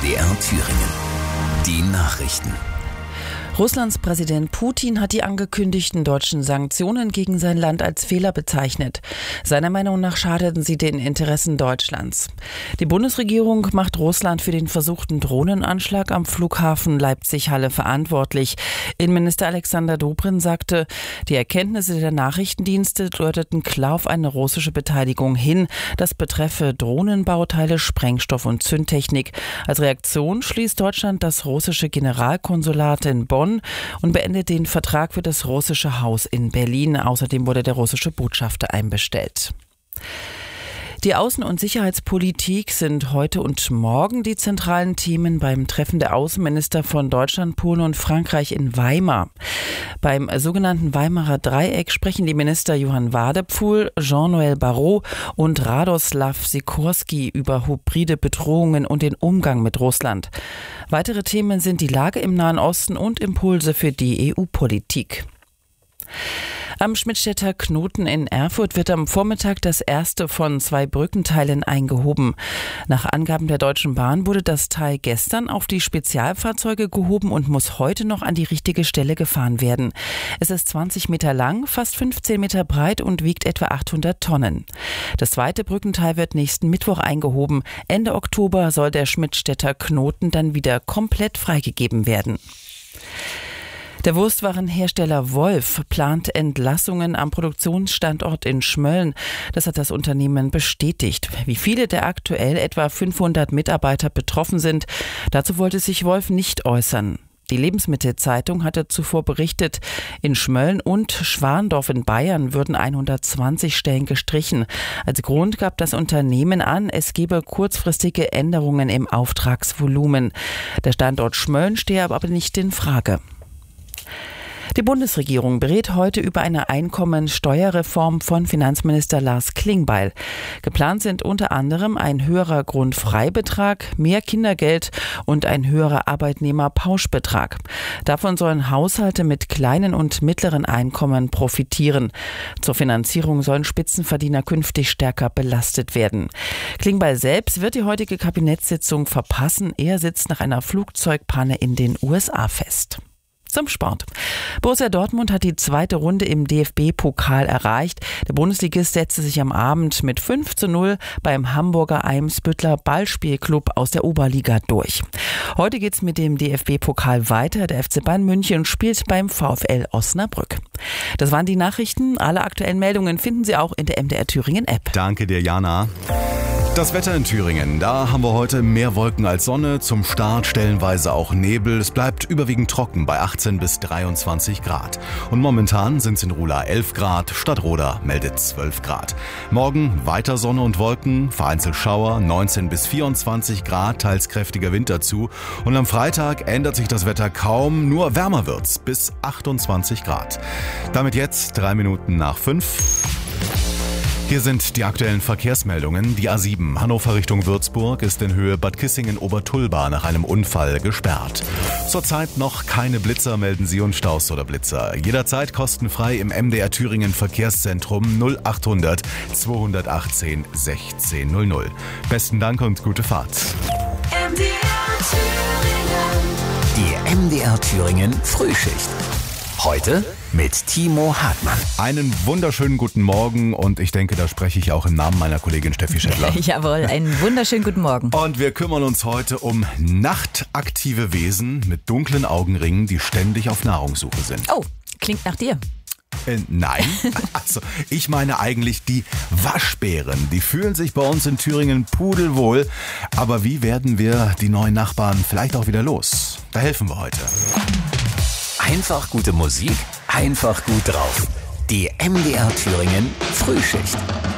MDR Thüringen. Die Nachrichten. Russlands Präsident Putin hat die angekündigten deutschen Sanktionen gegen sein Land als Fehler bezeichnet. Seiner Meinung nach schadeten sie den Interessen Deutschlands. Die Bundesregierung macht Russland für den versuchten Drohnenanschlag am Flughafen Leipzig-Halle verantwortlich. Innenminister Alexander Dobrindt sagte, die Erkenntnisse der Nachrichtendienste deuteten klar auf eine russische Beteiligung hin. Das betreffe Drohnenbauteile, Sprengstoff und Zündtechnik. Als Reaktion schließt Deutschland das russische Generalkonsulat in Bonn und beendet den Vertrag für das russische Haus in Berlin. Außerdem wurde der russische Botschafter einbestellt. Die Außen- und Sicherheitspolitik sind heute und morgen die zentralen Themen beim Treffen der Außenminister von Deutschland, Polen und Frankreich in Weimar. Beim sogenannten Weimarer Dreieck sprechen die Minister Johann Wadephul, Jean-Noël Barrot und Radoslav Sikorski über hybride Bedrohungen und den Umgang mit Russland. Weitere Themen sind die Lage im Nahen Osten und Impulse für die EU-Politik. Am Schmidtstädter Knoten in Erfurt wird am Vormittag das erste von 2 Brückenteilen eingehoben. Nach Angaben der Deutschen Bahn wurde das Teil gestern auf die Spezialfahrzeuge gehoben und muss heute noch an die richtige Stelle gefahren werden. Es ist 20 Meter lang, fast 15 Meter breit und wiegt etwa 800 Tonnen. Das zweite Brückenteil wird nächsten Mittwoch eingehoben. Ende Oktober soll der Schmidtstädter Knoten dann wieder komplett freigegeben werden. Der Wurstwarenhersteller Wolf plant Entlassungen am Produktionsstandort in Schmölln. Das hat das Unternehmen bestätigt. Wie viele der aktuell etwa 500 Mitarbeiter betroffen sind, dazu wollte sich Wolf nicht äußern. Die Lebensmittelzeitung hatte zuvor berichtet, in Schmölln und Schwandorf in Bayern würden 120 Stellen gestrichen. Als Grund gab das Unternehmen an, es gebe kurzfristige Änderungen im Auftragsvolumen. Der Standort Schmölln stehe aber nicht in Frage. Die Bundesregierung berät heute über eine Einkommensteuerreform von Finanzminister Lars Klingbeil. Geplant sind unter anderem ein höherer Grundfreibetrag, mehr Kindergeld und ein höherer Arbeitnehmerpauschbetrag. Davon sollen Haushalte mit kleinen und mittleren Einkommen profitieren. Zur Finanzierung sollen Spitzenverdiener künftig stärker belastet werden. Klingbeil selbst wird die heutige Kabinettssitzung verpassen. Er sitzt nach einer Flugzeugpanne in den USA fest. Zum Sport. Borussia Dortmund hat die zweite Runde im DFB-Pokal erreicht. Der Bundesligist setzte sich am Abend mit 5:0 beim Hamburger Eimsbüttler Ballspielclub aus der Oberliga durch. Heute geht's mit dem DFB-Pokal weiter. Der FC Bayern München spielt beim VfL Osnabrück. Das waren die Nachrichten. Alle aktuellen Meldungen finden Sie auch in der MDR Thüringen App. Danke dir, Jana. Das Wetter in Thüringen, da haben wir heute mehr Wolken als Sonne, zum Start stellenweise auch Nebel. Es bleibt überwiegend trocken bei 18 bis 23 Grad. Und momentan sind es in Ruhla 11 Grad, Stadtroda meldet 12 Grad. Morgen weiter Sonne und Wolken, vereinzelt Schauer, 19 bis 24 Grad, teils kräftiger Wind dazu. Und am Freitag ändert sich das Wetter kaum, nur wärmer wird's, bis 28 Grad. Damit jetzt 3 Minuten nach 5. Hier sind die aktuellen Verkehrsmeldungen. Die A7 Hannover Richtung Würzburg ist in Höhe Bad Kissingen-Obertulba nach einem Unfall gesperrt. Zurzeit noch keine Blitzer, melden Sie, und Staus oder Blitzer. Jederzeit kostenfrei im MDR Thüringen Verkehrszentrum 0800 218 1600. Besten Dank und gute Fahrt. Die MDR Thüringen Frühschicht. Heute mit Timo Hartmann. Einen wunderschönen guten Morgen, und ich denke, da spreche ich auch im Namen meiner Kollegin Steffi Schettler. Jawohl, einen wunderschönen guten Morgen. Und wir kümmern uns heute um nachtaktive Wesen mit dunklen Augenringen, die ständig auf Nahrungssuche sind. Oh, klingt nach dir. Nein, also ich meine eigentlich die Waschbären. Die fühlen sich bei uns in Thüringen pudelwohl. Aber wie werden wir die neuen Nachbarn vielleicht auch wieder los? Da helfen wir heute. Einfach gute Musik, einfach gut drauf. Die MDR Thüringen Frühschicht.